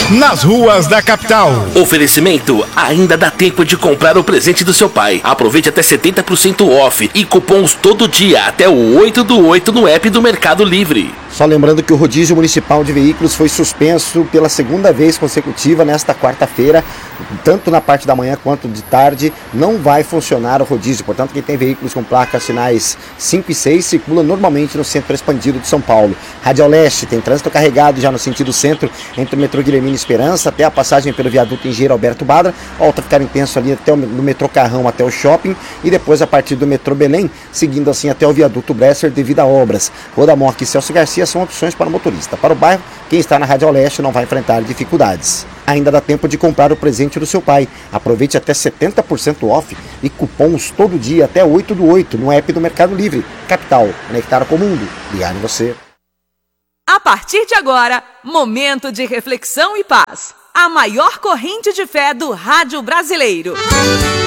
nas ruas da capital. Oferecimento: ainda dá tempo de comprar o presente do seu pai. Aproveite até 70% off e cupons todo dia até o 8/8 no app do Mercado Livre. Só lembrando que o rodízio municipal de veículos foi suspenso pela segunda vez consecutiva nesta quarta-feira, tanto na parte da manhã quanto de tarde, não vai funcionar o rodízio. Portanto, quem tem veículos com placas sinais 5 e 6 circula normalmente no centro expandido de São Paulo. Radial Leste tem trânsito carregado já no sentido centro, entre o metrô Guilhermina Esperança até a passagem pelo viaduto Engenheiro Alberto Badra, volta a ficar intenso ali até no metrô Carrão até o shopping e depois a partir do metrô Belém, seguindo assim até o viaduto Bresser devido a obras. Rua da Moca e Celso Garcia são opções para o motorista. Para o bairro, quem está na Radial Leste não vai enfrentar dificuldades. Ainda dá tempo de comprar o presente do seu pai. Aproveite até 70% off e cupons todo dia até 8/8 no app do Mercado Livre. Capital, conectar com o mundo. Ligado em você. A partir de agora, momento de reflexão e paz. A maior corrente de fé do rádio brasileiro.